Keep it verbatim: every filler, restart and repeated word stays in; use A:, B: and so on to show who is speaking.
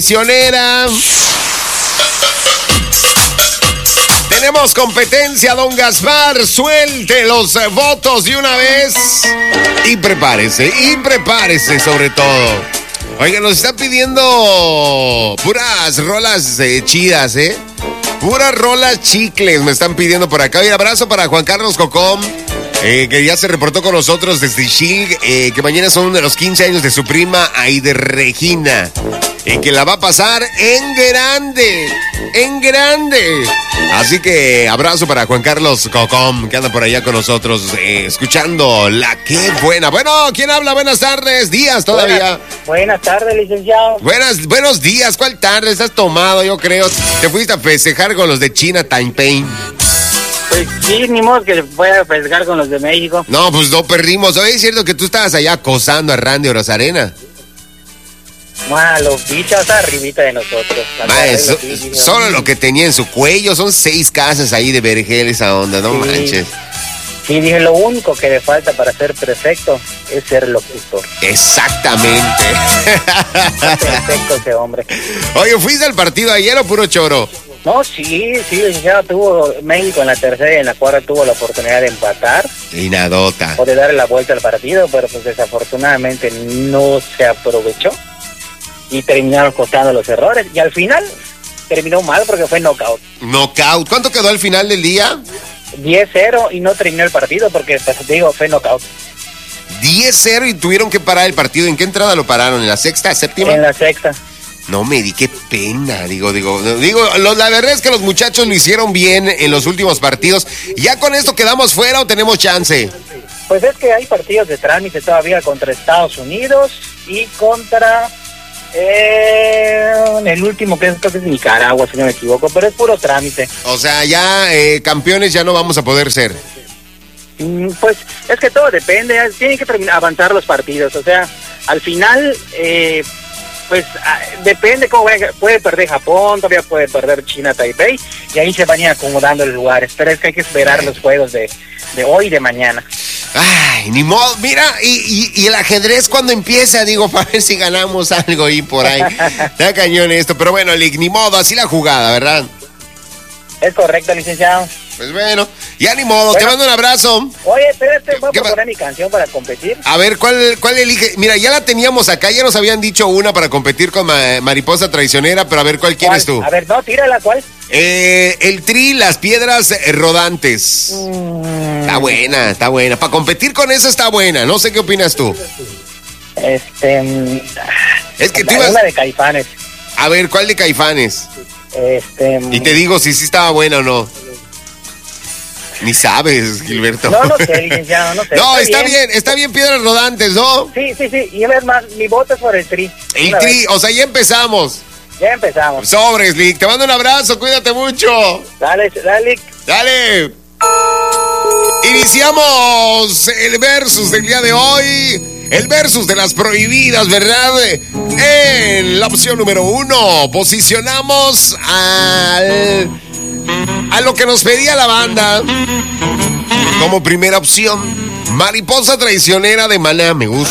A: Traicionera. Tenemos competencia, don Gaspar. Suelte los votos de una vez. Y prepárese, y prepárese sobre todo. Oiga, nos está pidiendo puras rolas eh, chidas, ¿eh? Puras rolas chicles me están pidiendo por acá. Un abrazo para Juan Carlos Cocom, eh, que ya se reportó con nosotros desde Chile, eh, que mañana son de los quince años de su prima Aide Regina. Y que la va a pasar en grande, en grande. Así que abrazo para Juan Carlos Cocom, que anda por allá con nosotros, eh, escuchando la Qué Buena. Bueno, ¿quién habla? Buenas tardes, días todavía.
B: Buenas, buenas tardes, licenciado.
A: Buenas, buenos días, ¿cuál tarde? Estás tomado, yo creo. Te fuiste a festejar con los de China Taipei.
B: Pues sí, ni modo que voy a festejar con los de México.
A: No, pues no perdimos. Oye, es cierto que tú estabas allá acosando a Randy Rosarena.
B: Ma, los bichos arribita de nosotros.
A: Ma, eso, solo lo que tenía en su cuello, son seis casas ahí de vergel esa onda, no sí, manches.
B: Sí, dije, lo único que le falta para ser perfecto es ser locutor.
A: Exactamente.
B: Está perfecto ese hombre.
A: Oye, ¿fuiste al partido ayer o puro choro?
B: No, sí, sí, ya tuvo México en la tercera y en la cuarta tuvo la oportunidad de empatar.
A: Y nadota.
B: O de darle la vuelta al partido, pero pues desafortunadamente no se aprovechó. Y terminaron costando los errores. Y al final terminó mal porque fue knockout.
A: Knockout. ¿Cuánto quedó al final del día?
B: diez cero y no terminó el partido porque, pues, te digo, fue knockout.
A: diez cero y tuvieron que parar el partido. ¿En qué entrada lo pararon? ¿En la sexta, séptima?
B: En la sexta.
A: No me di, qué pena. Digo, digo, digo, lo, la verdad es que los muchachos lo hicieron bien en los últimos partidos. ¿Ya con esto quedamos fuera o tenemos chance?
B: Pues es que hay partidos de trámite todavía contra Estados Unidos y contra... Eh, el último que es, creo que es Nicaragua, si no me equivoco, pero es puro trámite.
A: O sea, ya eh, campeones ya no vamos a poder ser.
B: Mm, pues es que todo depende, tienen que terminar, avanzar los partidos, o sea, al final, eh, pues a, depende cómo vaya, puede perder Japón, todavía puede perder China Taipei, y ahí se van a ir acomodando los lugares, pero es que hay que esperar Ay. los juegos de, de hoy y de mañana.
A: Ay, ni modo, mira, y, y, y el ajedrez cuando empieza, digo, para ver si ganamos algo ahí por ahí. Está cañón esto, pero bueno, Lick, ni modo, así la jugada, ¿verdad?
B: Es correcto, licenciado.
A: Pues bueno, ya ni modo, bueno, te mando un abrazo.
B: Oye, espérate, voy a proponer mi canción para competir.
A: A ver, ¿cuál, cuál elige? Mira, ya la teníamos acá, ya nos habían dicho una para competir con ma- Mariposa Traicionera, pero a ver, ¿cuál, ¿cuál quieres tú?
B: A ver, no, tírala, ¿cuál?
A: Eh, el Tri, las piedras eh, rodantes. Mm. Está buena, está buena. Para competir con eso está buena. No sé qué opinas tú.
B: Este...
A: Es que
B: la,
A: tú ibas...
B: Una de Caifanes.
A: A ver, ¿cuál de Caifanes?
B: Este...
A: Y te digo si sí estaba buena o no. Ni sabes, Gilberto.
B: No, no sé, licenciado, no sé.
A: No, está, está bien. bien, está bien piedras rodantes, ¿no?
B: Sí, sí, sí. Y es más, mi voto es por el Tri.
A: El Tri, vez. O sea, ya empezamos.
B: Ya empezamos.
A: Sobres, Lick. Te mando un abrazo, cuídate mucho.
B: Dale, dale.
A: Dale. Iniciamos el versus del día de hoy. El versus de las prohibidas, ¿verdad? En la opción número uno, posicionamos al... a lo que nos pedía la banda. Como primera opción, Mariposa Traicionera de Maná. Me gusta.